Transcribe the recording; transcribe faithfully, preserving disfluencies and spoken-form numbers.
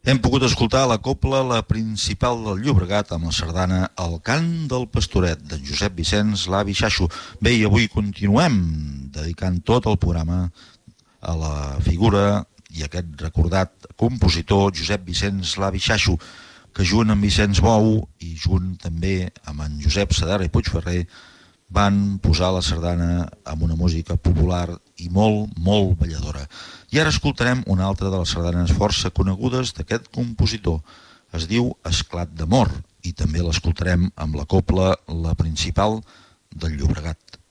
Hem pogut escoltar la cobla La Principal del Llobregat amb la sardana El cant del pastoret d'en Josep Vicenç L'avi Xaxo. Bé, i avui continuem dedicant tot el programa a la figura i a aquest recordat compositor Josep Vicenç L'avi Xaxo, que junt amb Vicenç Bou i junt també amb en Josep Sadara i Puigferrer van posar la sardana amb una música popular i molt, molt balladora. I ara escoltarem una altra de les sardanes força conegudes d'aquest compositor. Es diu Esclat d'amor i també l'escoltarem amb la cobla La Principal del Llobregat.